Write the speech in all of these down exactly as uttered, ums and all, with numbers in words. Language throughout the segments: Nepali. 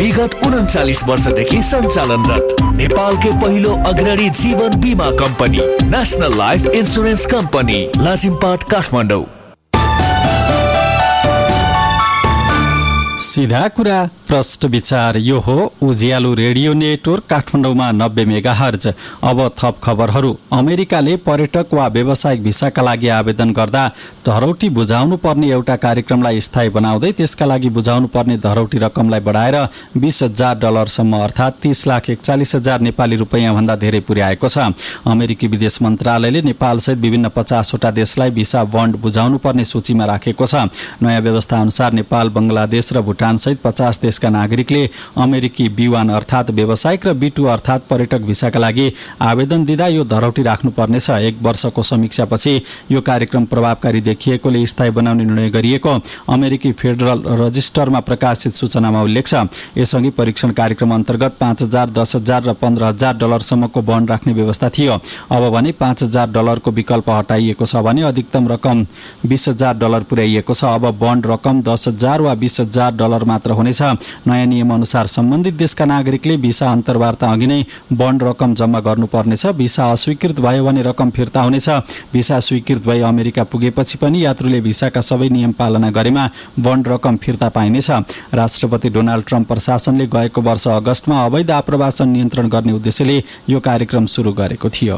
विगत उन्चालीस वर्षदेखि सञ्चालनरत नेपालकै पहिलो अग्रणी जीवन बीमा company national life insurance company Lazimpat Kathmandu. सीधा कुरा प्रष्ट विचार, यो हो उज्यालो रेडियो नेटवर्क काठमाडौँमा नब्बे मेगाहर्ज। अब थप खबरहरू। अमेरिकाले पर्यटक वा व्यावसायिक भिसाका लागि आवेदन गर्दा धरौटी बुझाउनु पर्ने एउटा कार्यक्रमलाई स्थायी बनाउँदै त्यसका लागि बुझाउनु पर्ने धरौटी रकमलाई बढाएर बीस हजार डलरसम्म अर्थात् तीस लाख एकचालिस हजार नेपाली रुपियाँ भन्दा धेरै पुर्याएको छ। अमेरिकी विदेश मन्त्रालयले नेपालसहित विभिन्न पचासवटा देशलाई भिसा बन्ड बुझाउनु पर्ने सूचीमा राखेको छ। नयाँ व्यवस्था अनुसार नेपाल, बंगलादेश र भुटान सहित पचास देशका नागरिकले अमेरिकी बी वान अर्थात् व्यावसायिक र बी टू अर्थात् पर्यटक भिसाका लागि आवेदन दिँदा यो धरौटी राख्नुपर्नेछ। एक वर्षको समीक्षापछि यो कार्यक्रम प्रभावकारी देखिएकोले स्थायी बनाउने निर्णय गरिएको अमेरिकी फेडरल रजिस्टरमा प्रकाशित सूचनामा उल्लेख छ। यसअघि परीक्षण कार्यक्रम अन्तर्गत पाँच हजार दस हजार र पन्ध्र हजार डलरसम्मको बन्ड राख्ने व्यवस्था थियो। अब भने पाँच हजार डलरको विकल्प हटाइएको छ भने अधिकतम रकम बीस हजार डलर पुर्याइएको छ। अब बन्ड रकम दस हजार वा बीस हजार डलर मात्र हुनेछ। नयाँ नियम अनुसार सम्बन्धित देशका नागरिकले भिसा अन्तर्वार्ता अघि नै बन्ड रकम जम्मा गर्नुपर्नेछ। भिसा अस्वीकृत भयो भने रकम फिर्ता हुनेछ। भिसा स्वीकृत भई अमेरिका पुगेपछि पनि यात्रुले भिसाका सबै नियम पालना गरेमा बन्ड रकम फिर्ता पाइनेछ। राष्ट्रपति डोनाल्ड ट्रम्प प्रशासनले गएको वर्ष अगस्तमा अवैध आप्रवासन नियन्त्रण गर्ने उद्देश्यले यो कार्यक्रम सुरु गरेको थियो।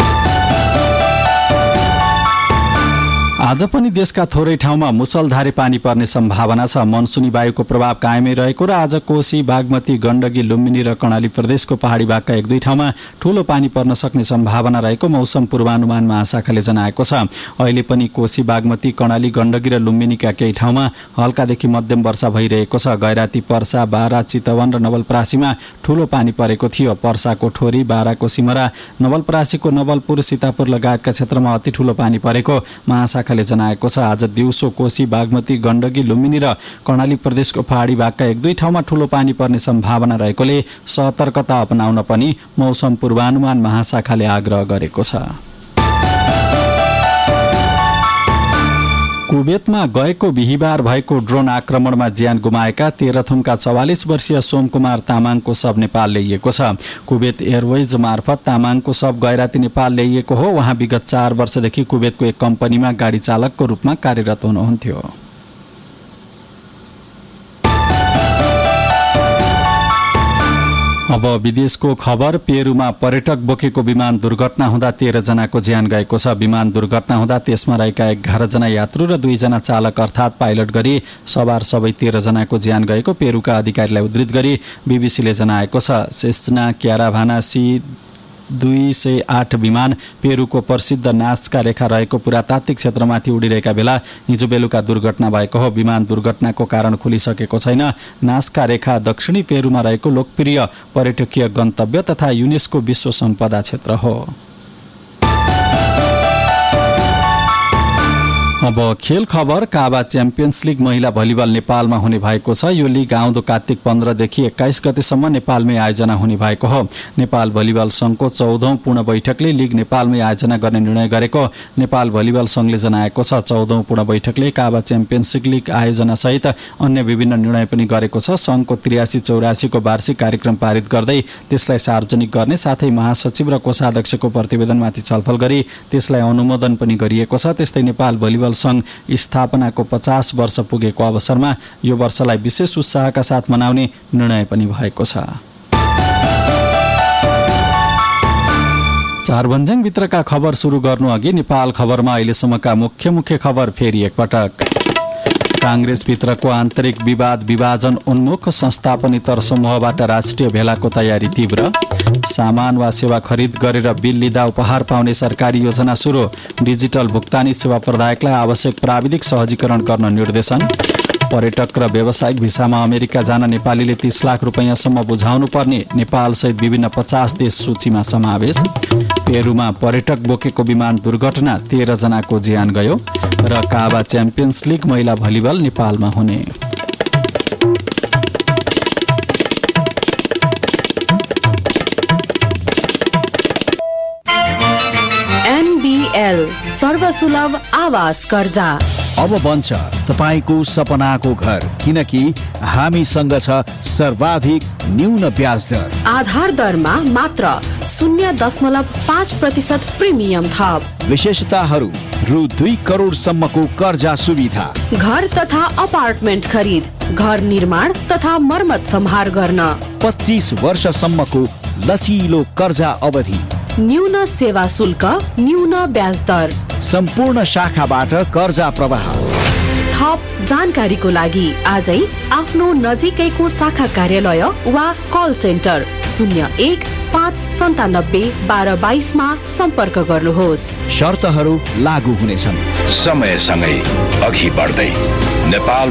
आज पनि देशका थोरै ठाउँमा मुसलधारे पानी पर्ने सम्भावना छ। मनसुनी वायुको प्रभाव कायमै रहेको र आज कोशी, बागमती, गण्डकी, लुम्बिनी र कर्णाली प्रदेशको पहाडी भागका एक दुई ठाउँमा ठूलो पानी पर्न सक्ने सम्भावना रहेको मौसम पूर्वानुमान महाशाखाले जनाएको छ। अहिले पनि कोशी, बागमती, कर्णाली, गण्डकी र लुम्बिनीका केही ठाउँमा हल्कादेखि मध्यम वर्षा भइरहेको छ। गैराती, पर्सा, बारा, चितवन र नवलपरासीमा ठूलो पानी परेको थियो। पर्साको ठोरी, बाराको सिमरा, नवलपरासीको नवलपुर, सीतापुर लगायतका क्षेत्रमा अति ठूलो पानी परेको महाशाखा जनाएको छ। आज दिउँसो कोशी, बागमती, गण्डकी, लुम्बिनी र कर्णाली प्रदेशको पहाडी भागका एक दुई ठाउँमा ठूलो पानी पर्ने सम्भावना रहेकोले सतर्कता अपनाउन पनि मौसम पूर्वानुमान महाशाखाले आग्रह गरेको छ। कुवेतमा गएको बिहिबार भएको ड्रोन आक्रमणमा ज्यान गुमाएका तेह्रथुमका चौवालिस वर्षीय सोमकुमार तामाङको शव नेपाल ल्याइएको छ। कुवेत एयरवेज मार्फत तामाङको शव गैराती नेपाल ल्याइएको हो। उहाँ विगत चार वर्षदेखि कुवेतको एक कम्पनीमा गाडी चालकको रूपमा कार्यरत हुनुहुन्थ्यो। अब विदेशको खबर। पेरुमा पर्यटक बोकेको विमान दुर्घटना हुँदा तेह्र जनाको ज्यान गएको छ। विमान दुर्घटना हुँदा त्यसमा रहेका एघार जना यात्रु र दुईजना चालक अर्थात् पाइलट गरी सवार सबै तेह्र जनाको ज्यान गएको पेरुका अधिकारीलाई उद्धृत गरी बीबीसीले जनाएको छ। सेस्ना क्याराभाना सी दुई सय आठ विमान पेरुको प्रसिद्ध नास्का रेखा रहेको पुरातात्विक क्षेत्रमाथि उडिरहेका बेला हिजो बेलुका दुर्घटना भएको हो। विमान दुर्घटनाको कारण खुलिसकेको छैन। नास्का रेखा दक्षिणी पेरुमा रहेको लोकप्रिय पर्यटकीय गन्तव्य तथा युनेस्को विश्व सम्पदा क्षेत्र हो। अब खेल खबर। काबा च्याम्पियन्स लिग महिला भलिबल नेपालमा हुने भएको छ। यो लिग आउँदो कार्तिक पन्ध्रदेखि एक्काइस गतेसम्म नेपालमै आयोजना हुने भएको हो। नेपाल भलिबल संघको चौधौं पूर्ण बैठकले लिग नेपालमै आयोजना गर्ने निर्णय गरेको नेपाल भलिबल संघले जनाएको छ। चौधौं पूर्ण बैठकले काबा च्याम्पियन्स लिग आयोजना सहित अन्य विभिन्न निर्णय पनि गरेको छ। संघको त्रियासी चौरासीको वार्षिक कार्यक्रम पारित गर्दै त्यसलाई सार्वजनिक गर्ने साथै महासचिव र कोषाध्यक्षको प्रतिवेदनमाथि छलफल गरी त्यसलाई अनुमोदन पनि गरिएको छ। त्यस्तै नेपाल भलिबल संघ स्थापनाको पचास वर्ष पुगेको अवसरमा यो वर्षलाई विशेष उत्साहका साथ मनाउने निर्णय पनि भएको छ। चारभन्ज्याङ भित्रका खबर सुरु गर्नु अघि नेपाल खबरमा अहिलेसम्मका मुख्य मुख्य खबर फेरि एकपटक। कांग्रेसभित्रको आन्तरिक विवाद विभाजन उन्मुख, संस्थापन इतर समूहबाट राष्ट्रिय भेलाको तयारी तीव्र। सामान वा सेवा खरिद गरेर बिल लिँदा उपहार पाउने सरकारी योजना सुरु। डिजिटल भुक्तानी सेवा प्रदायकलाई आवश्यक प्राविधिक सहजीकरण गर्न निर्देशन। पर्यटक र व्यावसायिक भिसामा अमेरिका जान नेपालीले तीस लाख रुपैयाँसम्म बुझाउनु पर्ने नेपालसहित विभिन्न पचास देश सूचीमा समावेश। पेरुमा पर्यटक बोकेको विमान दुर्घटना, तेह्र जनाको ज्यान गयो। र काबा च्याम्पियन्स लिग महिला भलिबल नेपालमा हुने। एनबीएल सर्वसुलभ आवास कर्जा अब बन्छ तपाईँको सपनाको घर, किनकि हामीसँग छ सर्वाधिक न्यून ब्याज दर। आधार दरमा मात्र शून्य दशमलव पाँच प्रतिशत प्रिमियम थप। विशेषताहरू: रु दुई करोड सम्मको कर्जा सुविधा, घर तथा अपार्टमेन्ट खरिद, घर निर्माण तथा मर्मत सम्हार गर्न, पच्चीस वर्षसम्मको लचिलो कर्जा अवधि, न्यून सेवा शुल्क, न्यून ब्याज दर, सम्पूर्ण शाखाबाट कर्जा प्रवाह। थप जानकारीको लागि आजै आफ्नो नजिकैको शाखा कार्यालय वा कल सेन्टर शून्य एक पाँच सन्तानब्बे बाह्र बाइसमा सम्पर्क गर्नुहोस्। शर्तहरू लागू हुनेछन्। समयसँगै अघि बढ्दै नेपाल